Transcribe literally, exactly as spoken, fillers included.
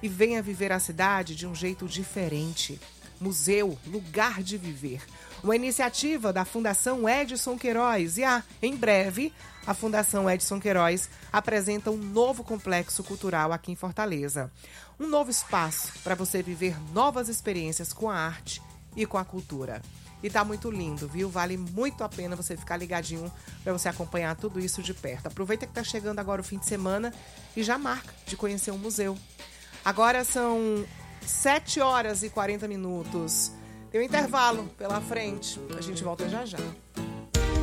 e venha viver a cidade de um jeito diferente. Museu, lugar de viver. Uma iniciativa da Fundação Edson Queiroz. E, ah, em breve, a Fundação Edson Queiroz apresenta um novo complexo cultural aqui em Fortaleza. Um novo espaço para você viver novas experiências com a arte e com a cultura. E tá muito lindo, viu? Vale muito a pena você ficar ligadinho para você acompanhar tudo isso de perto. Aproveita que tá chegando agora o fim de semana e já marca de conhecer o museu. Agora são sete horas e quarenta minutos. Tem um intervalo pela frente. A gente volta já já.